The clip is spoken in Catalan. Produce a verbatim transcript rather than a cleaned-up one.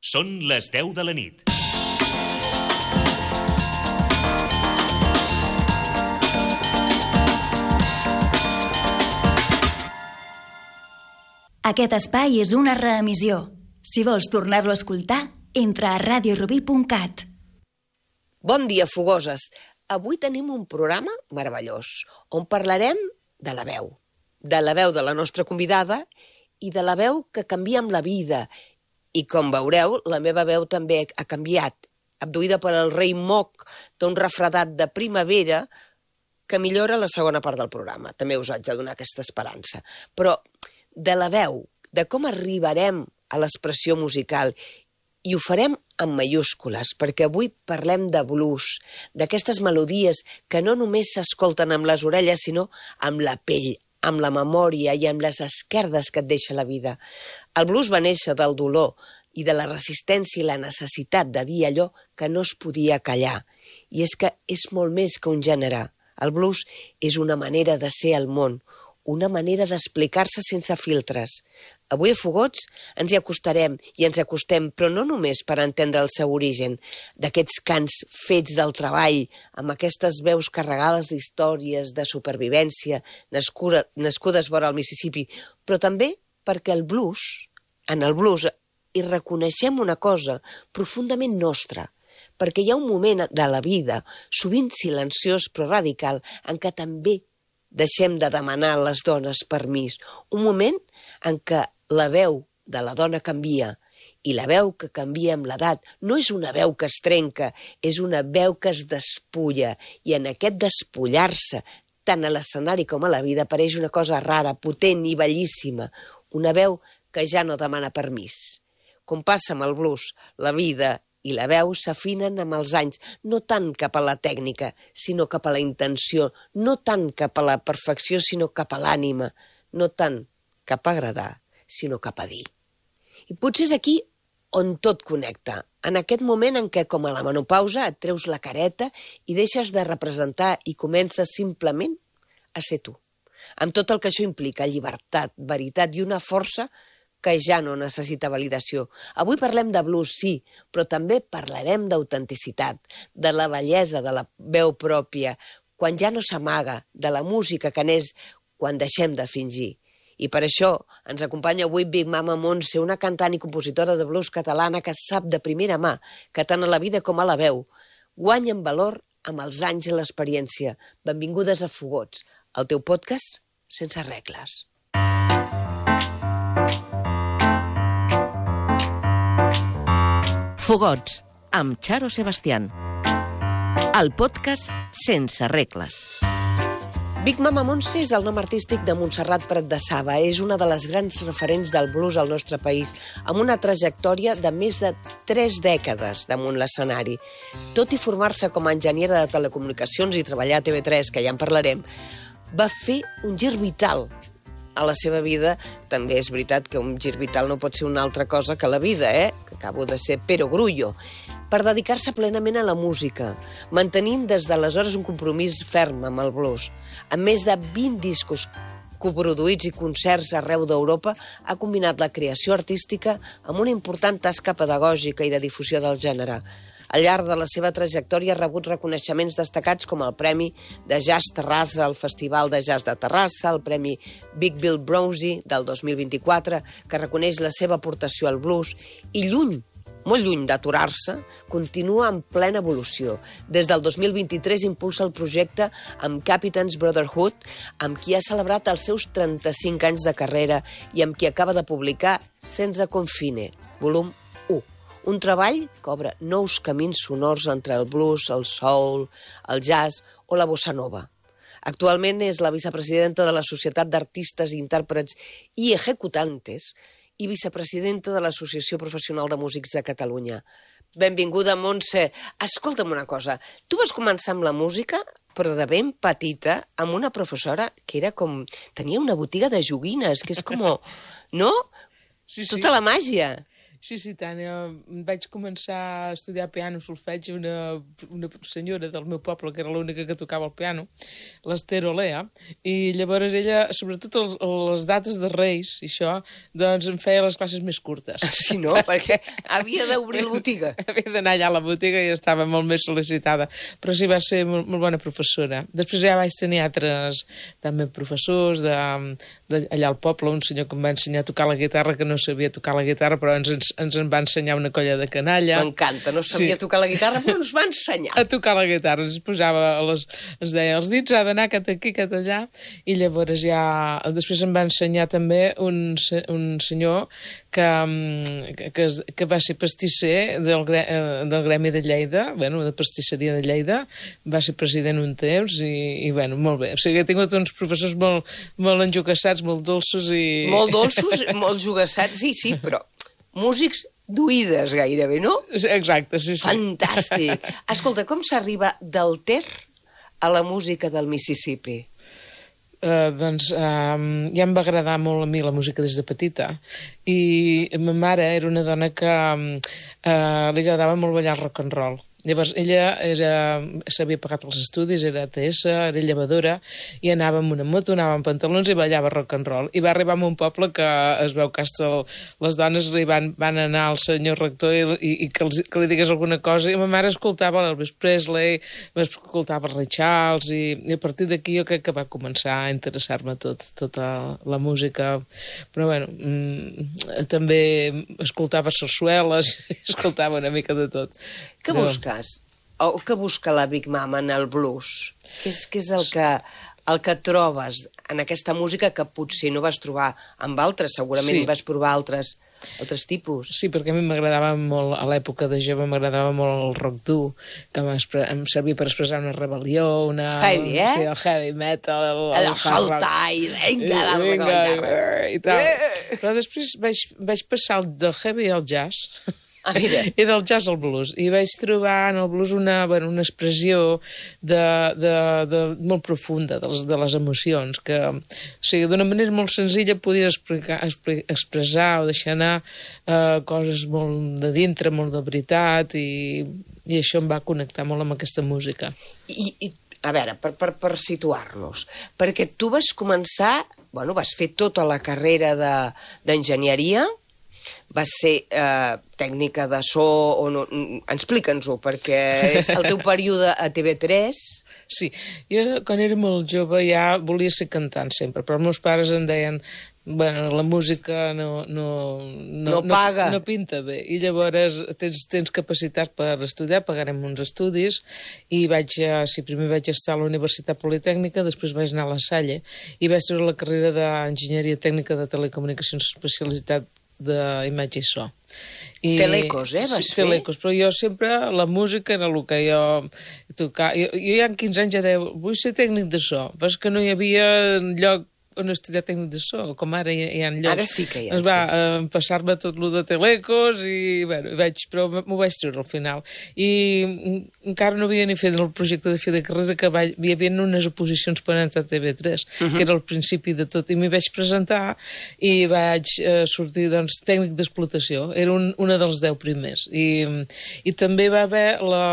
Són les deu de la nit. Aquest espai és una reemissió. Si vols tornar-lo a escoltar, entra a radio rubí punt cat. Bon dia, fogoses. Avui tenim un programa meravellós, on parlarem de la veu. De la veu de la nostra convidada i de la veu que canvia amb la vida. I com veureu, la meva veu també ha canviat, abduïda per el rei moc d'un refredat de primavera que millora la segona part del programa. També us haig de donar aquesta esperança. Però de la veu, de com arribarem a l'expressió musical, i ho farem en mayúscules, perquè avui parlem de blues, d'aquestes melodies que no només s'escolten amb les orelles, sinó amb la pell, amb la memòria i amb les esquerdes que et deixa la vida. El blues va néixer del dolor i de la resistència i la necessitat de dir allò que no es podia callar. I és que és molt més que un gènere. El blues és una manera de ser al món, una manera d'explicar-se sense filtres. Avui a Fogots ens hi acostarem i ens acostem, però no només per entendre el seu origen, d'aquests cants fets del treball, amb aquestes veus carregades d'històries, de supervivència, nascuda, nascudes vora el Mississippi, però també perquè el blues, en el blues, hi reconeixem una cosa profundament nostra, perquè hi ha un moment de la vida, sovint silenciós però radical, en què també deixem de demanar a les dones permís. Un moment en què la veu de la dona canvia, i la veu que canvia amb l'edat no és una veu que es trenca, és una veu que es despulla, i en aquest despullar-se, tant a l'escenari com a la vida, apareix una cosa rara, potent i bellíssima, una veu que ja no demana permís. Com passa amb el blues, la vida i la veu s'afinen amb els anys, no tant cap a la tècnica, sinó cap a la intenció, no tant cap a la perfecció, sinó cap a l'ànima, no tant cap a agradar, sinó cap a dir. I potser és aquí on tot connecta, en aquest moment en què, com a la menopausa, et treus la careta i deixes de representar i comences simplement a ser tu. Amb tot el que això implica, llibertat, veritat i una força que ja no necessita validació. Avui parlem de blues, sí, però també parlarem d'autenticitat, de la bellesa de la veu pròpia, quan ja no s'amaga, de la música que n'és quan deixem de fingir. I per això ens acompanya avui Big Mama Montse, una cantant i compositora de blues catalana que sap de primera mà que tant a la vida com a la veu guanya en valor amb els anys i l'experiència. Benvingudes a Fogots, el teu podcast sense regles. Fogots, amb Charo Sebastián. El podcast sense regles. Big Mama Montse és el nom artístic de Montserrat Prat de Saba. És una de les grans referents del blues al nostre país, amb una trajectòria de més de tres dècades damunt l'escenari. Tot i formar-se com a enginyera de telecomunicacions i treballar a T V tres, que ja en parlarem, va fer un gir vital a la seva vida. També és veritat que un gir vital no pot ser una altra cosa que la vida, eh? Que acabo de ser Pero Grullo, per dedicar-se plenament a la música, mantenint des d'aleshores un compromís ferm amb el blues. Amb més de vint discos coproduïts i concerts arreu d'Europa, ha combinat la creació artística amb una important tasca pedagògica i de difusió del gènere. Al llarg de la seva trajectòria ha rebut reconeixements destacats com el Premi de Jazz Terrassa al Festival de Jazz de Terrassa, el Premi Big Bill Brownzy del dos mil vint-i-quatre, que reconeix la seva aportació al blues, i lluny, molt lluny d'aturar-se, continua en plena evolució. Des del dos mil vint-i-tres impulsa el projecte amb Captain's Brotherhood, amb qui ha celebrat els seus trenta-cinc anys de carrera i amb qui acaba de publicar Senza Confine, volum u. Un treball que obre nous camins sonors entre el blues, el soul, el jazz o la bossa nova. Actualment és la vicepresidenta de la Societat d'Artistes i Intèrprets i Ejecutantes i vicepresidenta de l'Associació Professional de Músics de Catalunya. Benvinguda, Montse. Escolta'm una cosa, tu vas començar amb la música, però de ben petita, amb una professora que era com... tenia una botiga de joguines, que és com... no? Sí, sí. Tota la màgia. Sí, sí, tant. Jo vaig començar a estudiar piano, solfeig, una, una senyora del meu poble, que era l'única que tocava el piano, l'Ester Olea, i llavors ella, sobretot el, les dates de Reis, i això, doncs em feia les classes més curtes. Sí, no? Perquè havia d'obrir la botiga. Havia d'anar allà a la botiga i estava molt més sol·licitada. Però sí, va ser molt, molt bona professora. Després ja vaig tenir altres també professors de, de, allà al poble, un senyor que em va ensenyar a tocar la guitarra, que no sabia tocar la guitarra, però ens, ens, ens en va ensenyar una colla de canalla. M'encanta, no sabia sí. tocar la guitarra, però ens va ensenyar. A tocar la guitarra, ens posava, les, ens deia, els dits ha d'anar cat aquí, cat allà, i llavors ja, després em va ensenyar també un, un senyor que, que, que va ser pastisser del, del Gremi de Lleida, bueno, de pastisseria de Lleida, va ser president un temps i, i bueno, molt bé. O sigui, he tingut uns professors molt, molt enjogassats, molt dolços i... Molt dolços, molt jugassats, sí, sí, però músics d'oïdes gairebé, no? Exacte, sí, sí. Fantàstic. Escolta, com s'arriba del Ter a la música del Mississippi? Uh, doncs uh, ja em va agradar molt a mi la música des de petita i ma mare era una dona que uh, li agradava molt ballar rock and roll. Llavors, ella s'havia pagat els estudis, era A T S, era llevadora, i anava amb una moto, anava amb pantalons i ballava rock and roll. I va arribar a un poble que es veu que hasta les dones li van, van anar al senyor rector i, i, i que, els, que li digués alguna cosa, i ma mare escoltava l'Elvis Presley, escoltava Ray Charles, i, i a partir d'aquí jo crec que va començar a interessar-me tot, tota la música. Però bueno, mm, també escoltava sarsueles, escoltava una mica de tot. Què busques? O què busca la Big Mama en el blues? Què és, què és el, que, el que trobes en aquesta música que potser no vas trobar amb altres? Segurament sí. vas provar altres, altres tipus. Sí, perquè a mi m'agradava molt, a l'època de jove, m'agradava molt el rock dur, que em servia per expressar una rebel·lió, una... Heavy, eh? Sí, el heavy metal, el, el, el saltar i vinga, vinga, i tal. Però després vaig, vaig passar del heavy al jazz... Ah, mira. I del jazz al blues. I vaig trobar en el blues una, bueno, una expressió de, de, de, molt profunda de les, de les emocions, que o sigui, d'una manera molt senzilla podies explicar, expressar o deixar anar eh, coses molt de dintre, molt de veritat, i, i això em va connectar molt amb aquesta música. I, i a veure, per, per, per situar-nos, perquè tu vas començar, bueno, vas fer tota la carrera d'enginyeria, vas ser eh, tècnica de so, o no, explica'ns-ho, perquè és el teu període a T V tres. Sí, jo quan era molt jove ja volia ser cantant sempre, però els meus pares em deien bueno, la música no, no, no, no paga, no, no pinta bé, i llavors tens, tens capacitat per estudiar, pagarem uns estudis, i vaig, sí, primer vaig estar a la Universitat Politècnica, després vaig anar a la Salle, i vaig fer la carrera d'Enginyeria Tècnica de Telecomunicacions, especialitat d'imatge i so. I, Telecos, eh, vas sí, fer? Telecos, però jo sempre, la música era el que jo tocava. Jo, jo ja en quinze anys ja deia, vull ser tècnic de so, però és que no hi havia lloc on estudiar tècnic de so, com ara hi, hi ha llocs. Ara sí que hi ha. Es va sí. eh, passar-me tot lo de Telecos, i, bueno, vaig, però m'ho vaig treure al final. I encara no havia ni fet el projecte de fi de carrera, que va, hi havia unes oposicions per entrar a T V tres, uh -huh. que era el principi de tot, i m'hi vaig presentar i vaig eh, sortir, doncs, tècnic d'explotació. Era un, una dels deu primers. I, i també va haver la